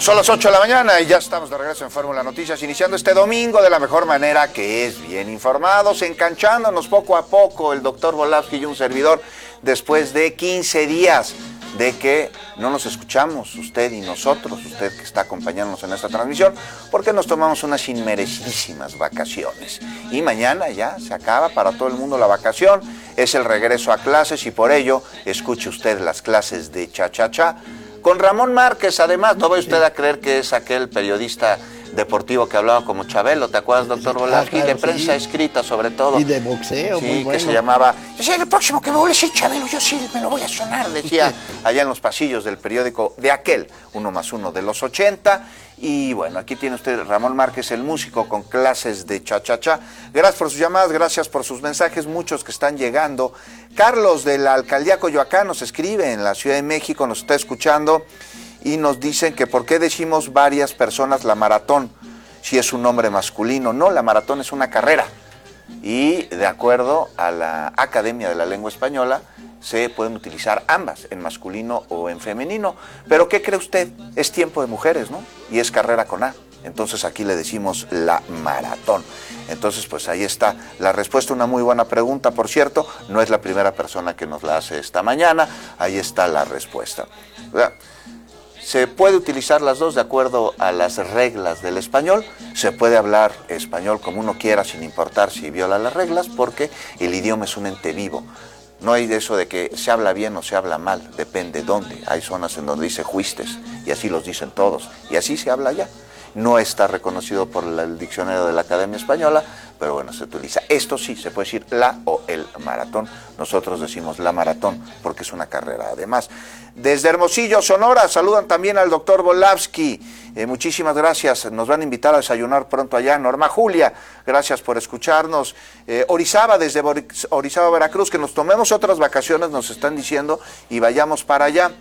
Son las 8 de la mañana y ya estamos de regreso en Fórmula Noticias, iniciando este domingo de la mejor manera, que es bien informados, enganchándonos poco a poco el doctor Volavsky y un servidor, después de 15 días de que no nos escuchamos, usted y nosotros, usted que está acompañándonos en esta transmisión, porque nos tomamos unas inmerecidísimas vacaciones. Y mañana ya se acaba para todo el mundo la vacación, es el regreso a clases y por ello escuche usted las clases de cha-cha-cha, con Ramón Márquez. Además, no vaya usted a creer que es aquel periodista deportivo que hablaba como Chabelo, ¿te acuerdas, doctor Volavsky? Claro, de prensa escrita, sobre todo. Y de boxeo, sí, muy bueno. Que se llamaba, el próximo que me vuelve a decir Chabelo, yo sí me lo voy a sonar, decía allá en los pasillos del periódico de aquel, 1+1 de los 80. Y bueno, aquí tiene usted Ramón Márquez, el músico, con clases de cha-cha-cha. Gracias por sus llamadas, gracias por sus mensajes, muchos que están llegando. Carlos de la Alcaldía Coyoacán nos escribe en la Ciudad de México, nos está escuchando y nos dicen que por qué decimos varias personas la maratón si es un nombre masculino. No, la maratón es una carrera y de acuerdo a la Academia de la Lengua Española se pueden utilizar ambas, en masculino o en femenino. Pero ¿qué cree usted? Es tiempo de mujeres, ¿no? Y es carrera con A. Entonces aquí le decimos la maratón. Entonces pues ahí está la respuesta, una muy buena pregunta, por cierto, no es la primera persona que nos la hace esta mañana, ahí está la respuesta. Se puede utilizar las dos de acuerdo a las reglas del español, se puede hablar español como uno quiera sin importar si viola las reglas, porque el idioma es un ente vivo. No hay de eso de que se habla bien o se habla mal, depende dónde. Hay zonas en donde dice juistes y así los dicen todos y así se habla allá. No está reconocido por el diccionario de la Academia Española, pero bueno, se utiliza. Esto sí, se puede decir la o el maratón. Nosotros decimos la maratón porque es una carrera. Además, desde Hermosillo, Sonora, saludan también al doctor Volavsky. Muchísimas gracias. Nos van a invitar a desayunar pronto allá. Norma Julia, gracias por escucharnos. Orizaba, desde Orizaba, Veracruz, que nos tomemos otras vacaciones, nos están diciendo, y vayamos para allá.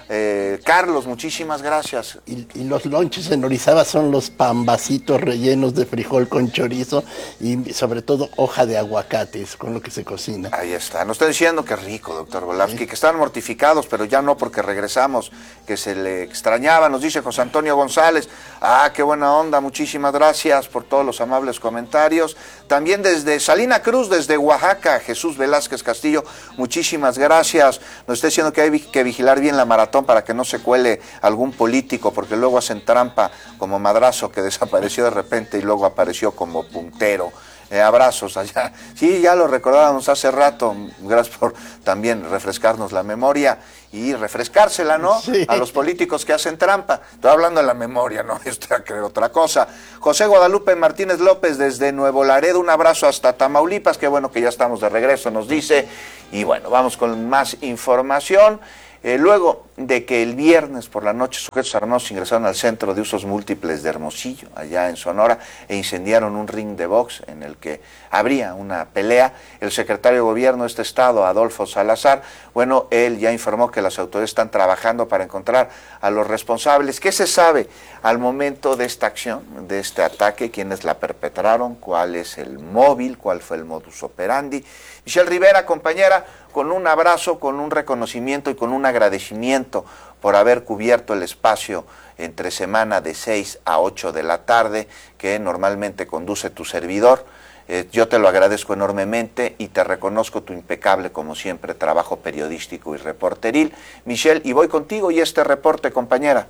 Carlos, muchísimas gracias. Y los lonches en Orizaba son los pambacitos rellenos de frijol con chorizo y sobre todo hoja de aguacates con lo que se cocina. Ahí está, nos está diciendo que rico, doctor Volavsky, que están mortificados, pero ya no, porque regresamos, que se le extrañaba, nos dice José Antonio González. Qué buena onda, muchísimas gracias por todos los amables comentarios. También desde Salina Cruz, desde Oaxaca, Jesús Velázquez Castillo, muchísimas gracias. Nos está diciendo que hay que vigilar bien la maratón para que no se cuele algún político, porque luego hacen trampa, como Madrazo, que desapareció de repente y luego apareció como puntero. Abrazos allá. Sí, ya lo recordábamos hace rato. Gracias por también refrescarnos la memoria y refrescársela, ¿no? Sí. A los políticos que hacen trampa. Estoy hablando de la memoria, ¿no? Estoy a creer otra cosa. José Guadalupe Martínez López desde Nuevo Laredo, un abrazo hasta Tamaulipas. Qué bueno que ya estamos de regreso, nos dice. Y bueno, vamos con más información. Luego de que el viernes por la noche sujetos armados ingresaron al Centro de Usos Múltiples de Hermosillo, allá en Sonora, e incendiaron un ring de box en el que habría una pelea, el secretario de Gobierno de este estado, Adolfo Salazar, bueno, él ya informó que las autoridades están trabajando para encontrar a los responsables. ¿Qué se sabe al momento de esta acción, de este ataque? ¿Quiénes la perpetraron? ¿Cuál es el móvil? ¿Cuál fue el modus operandi? Michelle Rivera, compañera, con un abrazo, con un reconocimiento y con un agradecimiento por haber cubierto el espacio entre semana de 6 a 8 de la tarde que normalmente conduce tu servidor. Yo te lo agradezco enormemente y te reconozco tu impecable, como siempre, trabajo periodístico y reporteril. Michelle, y voy contigo y este reporte, compañera.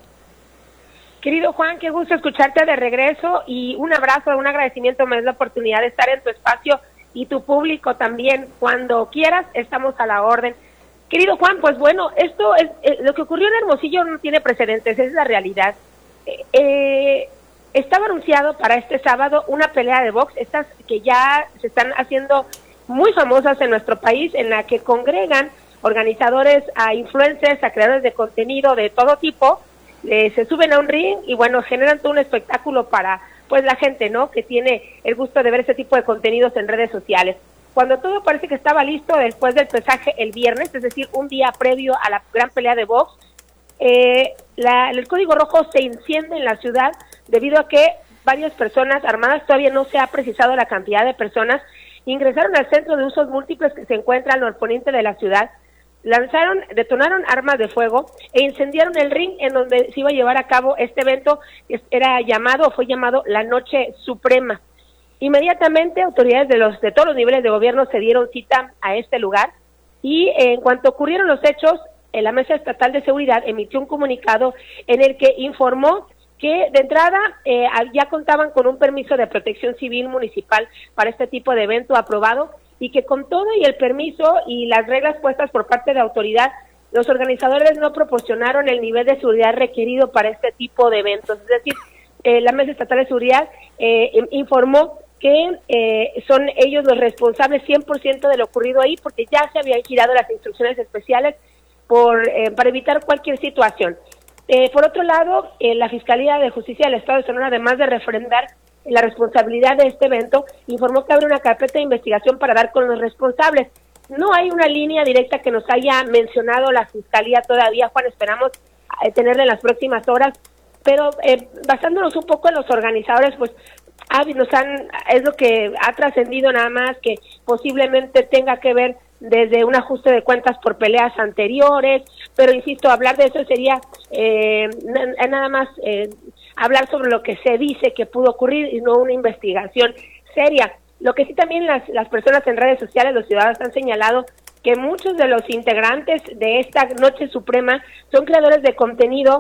Querido Juan, qué gusto escucharte de regreso y un abrazo, un agradecimiento, me das la oportunidad de estar en tu espacio y tu público también. Cuando quieras, estamos a la orden. Querido Juan, pues bueno, esto es lo que ocurrió en Hermosillo no tiene precedentes, es la realidad. Estaba anunciado para este sábado una pelea de box, estas que ya se están haciendo muy famosas en nuestro país, en la que congregan organizadores a influencers, a creadores de contenido de todo tipo, se suben a un ring y bueno, generan todo un espectáculo para pues la gente, ¿no?, que tiene el gusto de ver ese tipo de contenidos en redes sociales. Cuando todo parece que estaba listo después del pesaje el viernes, es decir, un día previo a la gran pelea de box, el código rojo se enciende en la ciudad debido a que varias personas armadas, todavía no se ha precisado la cantidad de personas, ingresaron al Centro de Usos Múltiples que se encuentra al norponiente de la ciudad. detonaron armas de fuego e incendiaron el ring en donde se iba a llevar a cabo este evento, que fue llamado la Noche Suprema. Inmediatamente autoridades de todos los niveles de gobierno se dieron cita a este lugar y en cuanto ocurrieron los hechos, la Mesa Estatal de Seguridad emitió un comunicado en el que informó que de entrada ya contaban con un permiso de protección civil municipal para este tipo de evento aprobado y que con todo y el permiso y las reglas puestas por parte de autoridad, los organizadores no proporcionaron el nivel de seguridad requerido para este tipo de eventos. Es decir, la Mesa Estatal de Seguridad informó que son ellos los responsables 100% de lo ocurrido ahí, porque ya se habían girado las instrucciones especiales para evitar cualquier situación. Por otro lado, la Fiscalía de Justicia del Estado de Sonora, además de refrendar la responsabilidad de este evento, informó que abre una carpeta de investigación para dar con los responsables. No hay una línea directa que nos haya mencionado la Fiscalía todavía, Juan, esperamos tenerla en las próximas horas, pero basándonos un poco en los organizadores, pues es lo que ha trascendido nada más, que posiblemente tenga que ver desde un ajuste de cuentas por peleas anteriores, pero insisto, hablar de eso sería nada más hablar sobre lo que se dice que pudo ocurrir y no una investigación seria. Lo que sí también las personas en redes sociales, los ciudadanos han señalado que muchos de los integrantes de esta Noche Suprema son creadores de contenido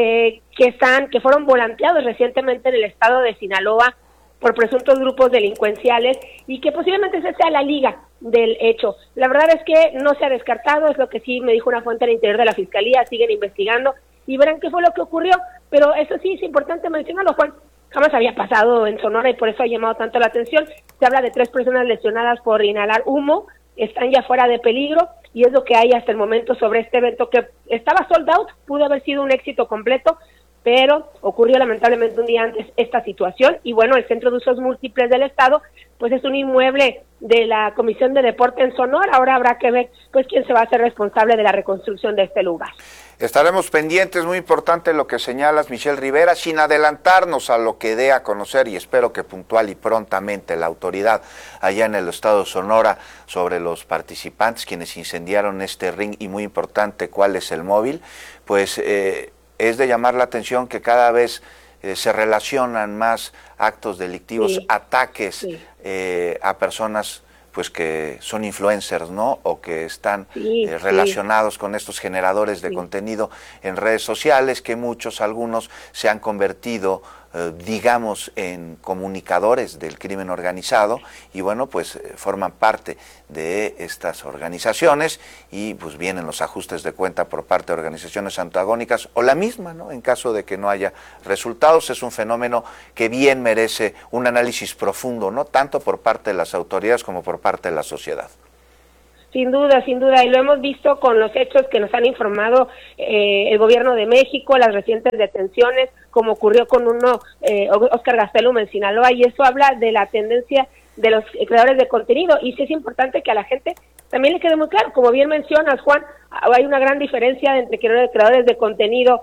que fueron volanteados recientemente en el estado de Sinaloa por presuntos grupos delincuenciales y que posiblemente esa sea la liga del hecho. La verdad es que no se ha descartado, es lo que sí me dijo una fuente al interior de la Fiscalía, siguen investigando y verán qué fue lo que ocurrió, pero eso sí es importante mencionarlo, Juan, jamás había pasado en Sonora y por eso ha llamado tanto la atención. Se habla de 3 personas lesionadas por inhalar humo, están ya fuera de peligro y es lo que hay hasta el momento sobre este evento que estaba sold out, pudo haber sido un éxito completo, pero ocurrió lamentablemente un día antes esta situación y bueno, el Centro de Usos Múltiples del Estado pues es un inmueble de la Comisión de Deporte en Sonora, ahora habrá que ver pues quién se va a hacer responsable de la reconstrucción de este lugar. Estaremos pendientes, muy importante lo que señalas, Michelle Rivera, sin adelantarnos a lo que dé a conocer y espero que puntual y prontamente la autoridad allá en el estado de Sonora sobre los participantes quienes incendiaron este ring y muy importante cuál es el móvil, pues es de llamar la atención que cada vez se relacionan más actos delictivos, sí, ataques sí, a personas pues que son influencers, ¿no? O que están relacionados sí, con estos generadores de sí, contenido en redes sociales, que algunos se han convertido, digamos, en comunicadores del crimen organizado y bueno, pues forman parte de estas organizaciones y pues vienen los ajustes de cuenta por parte de organizaciones antagónicas o la misma, ¿no? En caso de que no haya resultados, es un fenómeno que bien merece un análisis profundo, ¿no? Tanto por parte de las autoridades como por parte de la sociedad. Sin duda, y lo hemos visto con los hechos que nos han informado el gobierno de México, las recientes detenciones, como ocurrió con Óscar Gastelum en Sinaloa, y eso habla de la tendencia de los creadores de contenido, y sí es importante que a la gente también le quede muy claro, como bien mencionas, Juan, hay una gran diferencia entre creadores de contenido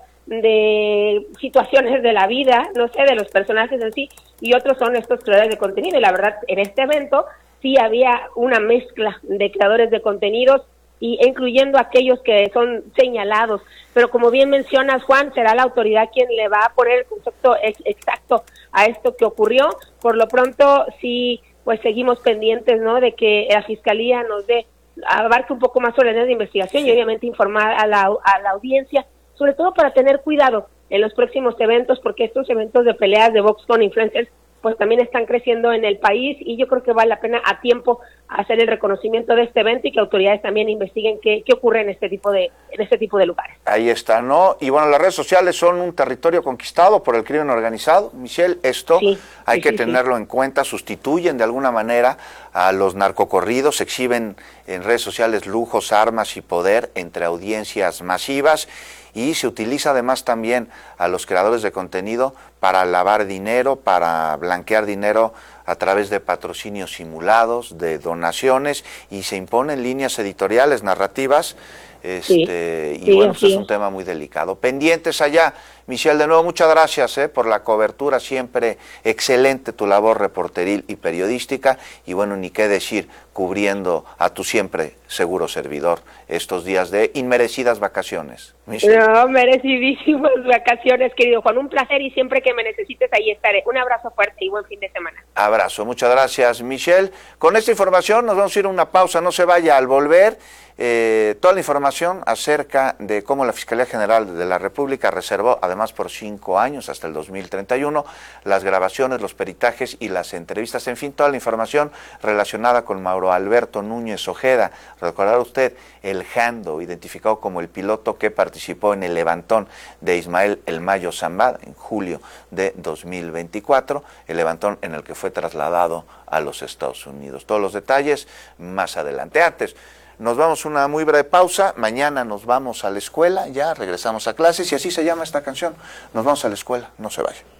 de situaciones de la vida, no sé, de los personajes en sí, y otros son estos creadores de contenido, y la verdad, en este evento sí había una mezcla de creadores de contenidos incluyendo aquellos que son señalados, pero como bien mencionas, Juan, será la autoridad quien le va a poner el concepto exacto a esto que ocurrió. Por lo pronto sí, pues seguimos pendientes, ¿no?, de que la Fiscalía nos abarque un poco más sobre la investigación y obviamente informar a la audiencia, sobre todo para tener cuidado en los próximos eventos, porque estos eventos de peleas de box con influencers pues también están creciendo en el país y yo creo que vale la pena a tiempo hacer el reconocimiento de este evento y que autoridades también investiguen qué ocurre en este tipo de lugares. Ahí está, ¿no? Y bueno, las redes sociales son un territorio conquistado por el crimen organizado. Michelle, esto sí, hay que tenerlo en cuenta, sustituyen de alguna manera a los narcocorridos, exhiben en redes sociales lujos, armas y poder entre audiencias masivas. Y se utiliza además también a los creadores de contenido para lavar dinero, para blanquear dinero a través de patrocinios simulados, de donaciones, y se imponen líneas editoriales, narrativas, y bueno, pues es un tema muy delicado. Pendientes allá Michelle, de nuevo, muchas gracias por la cobertura, siempre excelente tu labor reporteril y periodística, y bueno, ni qué decir, cubriendo a tu siempre seguro servidor estos días de inmerecidas vacaciones. Michelle. No, merecidísimas vacaciones, querido Juan, un placer, y siempre que me necesites ahí estaré. Un abrazo fuerte y buen fin de semana. Abrazo, muchas gracias, Michelle. Con esta información nos vamos a ir a una pausa, no se vaya. Al volver, toda la información acerca de cómo la Fiscalía General de la República reservó, además por 5 años, hasta el 2031, las grabaciones, los peritajes y las entrevistas, en fin, toda la información relacionada con Mauro Alberto Núñez Ojeda. Recordará usted el Jando, identificado como el piloto que participó en el levantón de Ismael El Mayo Zambada en julio de 2024, el levantón en el que fue trasladado a los Estados Unidos. Todos los detalles más adelante. Antes, nos vamos a una muy breve pausa. Mañana nos vamos a la escuela, ya regresamos a clases, y así se llama esta canción. Nos vamos a la escuela, no se vayan.